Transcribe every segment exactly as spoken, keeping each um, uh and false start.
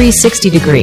three sixty degree.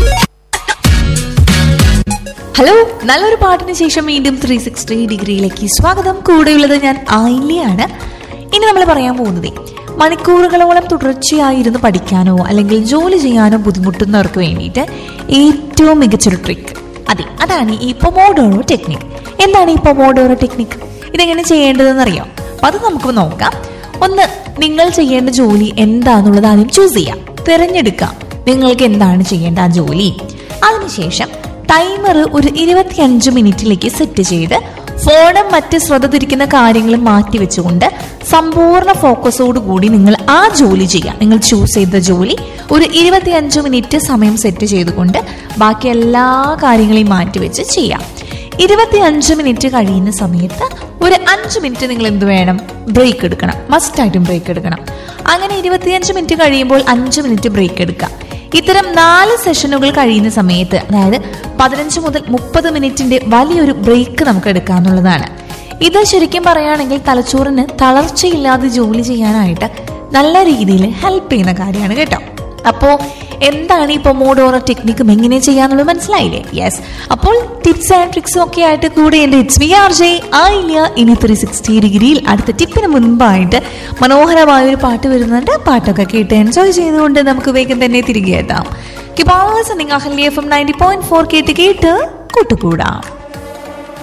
Hello, നല്ലൊരു പാട്ടിന് ശേഷം വീണ്ടും ത്രീ സിക്സ്റ്റി ഡിഗ്രിയിലേക്ക് സ്വാഗതം. കൂടെയുള്ളത് ഞാൻ ആയില്യാണ്. ഇനി നമ്മൾ പറയാൻ പോകുന്നത് മണിക്കൂറുകളോളം തുടർച്ചയായിരുന്നു പഠിക്കാനോ അല്ലെങ്കിൽ ജോലി ചെയ്യാനോ ബുദ്ധിമുട്ടുന്നവർക്ക് വേണ്ടിയിട്ട് ഏറ്റവും മികച്ചൊരു ട്രിക്ക്. അതെ, അതാണ് ഈ പൊമോഡോറോ ടെക്നിക്. എന്താണ് ഈ പൊമോഡോറോ ടെക്നിക്? ഇതെങ്ങനെ ചെയ്യേണ്ടതെന്ന് അറിയാം. അപ്പം അത് നമുക്ക് നോക്കാം. ഒന്ന്, നിങ്ങൾ ചെയ്യേണ്ട ജോലി എന്താണെന്നുള്ളത് ആദ്യം ചൂസ് ചെയ്യാം, തിരഞ്ഞെടുക്കാം നിങ്ങൾക്ക് എന്താണ് ചെയ്യേണ്ട ആ ജോലി. അതിനുശേഷം ടൈമർ ഒരു ഇരുപത്തിയഞ്ച് മിനിറ്റിലേക്ക് സെറ്റ് ചെയ്ത് ഫോണും മറ്റ് ശ്രദ്ധ തിരിക്കുന്ന കാര്യങ്ങളും മാറ്റി വെച്ചുകൊണ്ട് സമ്പൂർണ്ണ ഫോക്കസോട് കൂടി നിങ്ങൾ ആ ജോലി ചെയ്യാം. നിങ്ങൾ ചൂസ് ചെയ്ത ജോലി ഒരു ഇരുപത്തിയഞ്ച് മിനിറ്റ് സമയം സെറ്റ് ചെയ്തുകൊണ്ട് ബാക്കി എല്ലാ കാര്യങ്ങളെയും മാറ്റിവെച്ച് ചെയ്യാം. ഇരുപത്തിയഞ്ച് മിനിറ്റ് കഴിയുന്ന സമയത്ത് ഒരു അഞ്ച് മിനിറ്റ് നിങ്ങൾ എന്ത് വേണം, ബ്രേക്ക് എടുക്കണം. മസ്റ്റായിട്ടും ബ്രേക്ക് എടുക്കണം. അങ്ങനെ ഇരുപത്തിയഞ്ച് മിനിറ്റ് കഴിയുമ്പോൾ അഞ്ച് മിനിറ്റ് ബ്രേക്ക് എടുക്കാം. ഇത്തരം നാല് സെഷനുകൾ കഴിയുന്ന സമയത്ത്, അതായത് പതിനഞ്ച് മുതൽ മുപ്പത് മിനിറ്റിന്റെ വലിയൊരു ബ്രേക്ക് നമുക്ക് എടുക്കാന്നുള്ളതാണ്. ഇത് ശരിക്കും പറയുകയാണെങ്കിൽ തലച്ചോറിന് തളർച്ചയില്ലാതെ ജോലി ചെയ്യാനായിട്ട് നല്ല രീതിയിൽ ഹെൽപ്പ് ചെയ്യുന്ന കാര്യമാണ് കേട്ടോ. അപ്പോ എന്താണ് ഈ പൊമോഡോറോ ടെക്നിക്കും എങ്ങനെ ചെയ്യാന്നുള്ളത് മനസ്സിലായില്ലേ? യെസ്. അപ്പോൾ ടിപ്സ് ആൻഡ് ട്രിക്സും ഒക്കെ ആയിട്ട് കൂടെ എന്റെ ഇറ്റ്സ് മീ ആർ ജെ ആയില്ല. ഇനി ത്രീ സിക്സ്റ്റി ഡിഗ്രിയിൽ അടുത്ത ടിപ്പിന് മുൻപായിട്ട് മനോഹരമായ ഒരു പാട്ട് വരുന്നുണ്ട്. പാട്ടൊക്കെ കേട്ട് എൻജോയ് ചെയ്തുകൊണ്ട് നമുക്ക് വേഗം തന്നെ തിരികെ എത്താം. കിബാസ് നിങ്ങൾ Ahalya F M ninety point four കേട്ട് കേട്ട് കൂട്ടുകൂടാം.